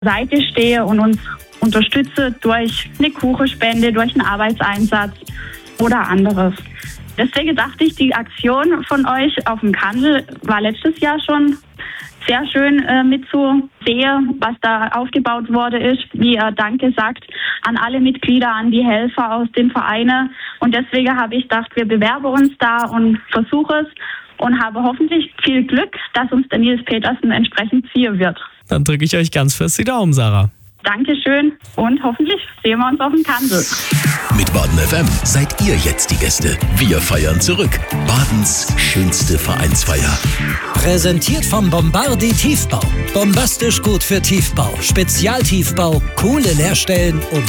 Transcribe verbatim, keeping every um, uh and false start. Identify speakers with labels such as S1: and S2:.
S1: Seite stehe und uns unterstütze durch eine Kuchenspende, durch einen Arbeitseinsatz oder anderes. Deswegen dachte ich, die Aktion von euch auf dem Kandel war letztes Jahr schon sehr schön äh, mitzusehen, was da aufgebaut wurde ist, wie ihr Danke sagt an alle Mitglieder, an die Helfer aus den Vereinen. Und deswegen habe ich gedacht, wir bewerben uns da und versuchen es und habe hoffentlich viel Glück, dass uns der Nils Petersen entsprechend ziehen wird.
S2: Dann drücke ich euch ganz fest die Daumen, Sarah.
S1: Dankeschön und hoffentlich sehen wir uns auf dem Kandel.
S3: Mit Baden F M seid ihr jetzt die Gäste. Wir feiern zurück. Badens schönste Vereinsfeier.
S4: Präsentiert vom Bombardi Tiefbau. Bombastisch gut für Tiefbau. Spezialtiefbau, coole Leerstellen und